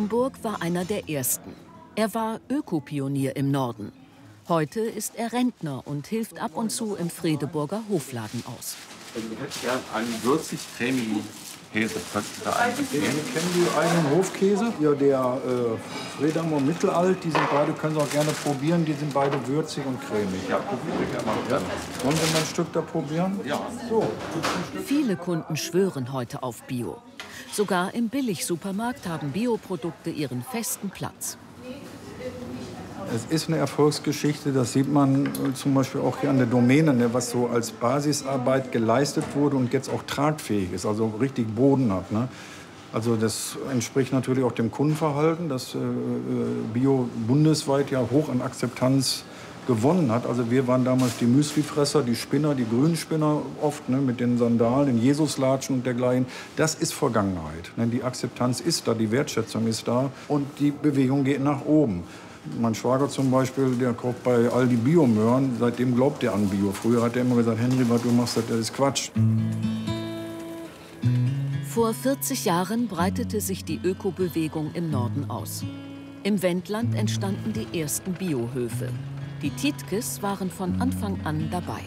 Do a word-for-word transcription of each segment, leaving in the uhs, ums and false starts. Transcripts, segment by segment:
Brandenburg war einer der ersten. Er war Ökopionier im Norden. Heute ist er Rentner und hilft ab und zu im Fredeburger Hofladen aus. Ich hätte gern einen würzig-cremigen Käse. Kennen Sie einen Hofkäse? Ja, der äh, Fredamer Mittelalt, die sind beide, können Sie auch gerne probieren, die sind beide würzig und cremig. Ja, probieren wir gerne mal. Ja. Wollen Sie mal ein Stück da probieren? Ja. So. Viele Kunden schwören heute auf Bio. Sogar im Billigsupermarkt haben Bioprodukte ihren festen Platz. Es ist eine Erfolgsgeschichte, das sieht man zum Beispiel auch hier an der Domäne, ne, was so als Basisarbeit geleistet wurde und jetzt auch tragfähig ist, also richtig Boden hat. Ne? Also das entspricht natürlich auch dem Kundenverhalten, dass äh, Bio bundesweit ja hoch an Akzeptanz gewonnen hat. Also wir waren damals die Müslifresser, die Spinner, die Grünspinner oft, ne, mit den Sandalen, den Jesuslatschen und dergleichen. Das ist Vergangenheit. Ne? Die Akzeptanz ist da, die Wertschätzung ist da und die Bewegung geht nach oben. Mein Schwager zum Beispiel, der kauft bei Aldi Biomöhren, seitdem glaubt er an Bio. Früher hat er immer gesagt, Henry, was du machst, das ist Quatsch. Vor vierzig Jahren breitete sich die Ökobewegung im Norden aus. Im Wendland entstanden die ersten Biohöfe. Die Tietkes waren von Anfang an dabei.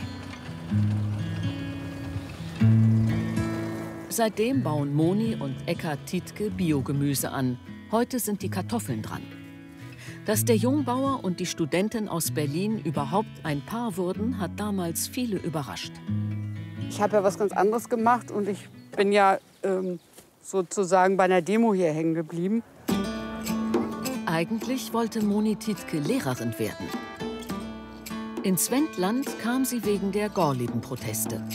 Seitdem bauen Moni und Eckhard Tietke Biogemüse an. Heute sind die Kartoffeln dran. Dass der Jungbauer und die Studentin aus Berlin überhaupt ein Paar wurden, hat damals viele überrascht. Ich habe ja was ganz anderes gemacht und ich bin ja ähm, sozusagen bei einer Demo hier hängen geblieben. Eigentlich wollte Moni Tietke Lehrerin werden. Ins Wendland kam sie wegen der Gorleben-Proteste.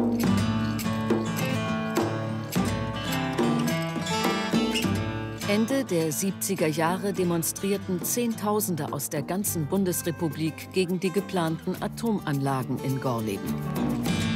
Ende der siebziger Jahre demonstrierten Zehntausende aus der ganzen Bundesrepublik gegen die geplanten Atomanlagen in Gorleben.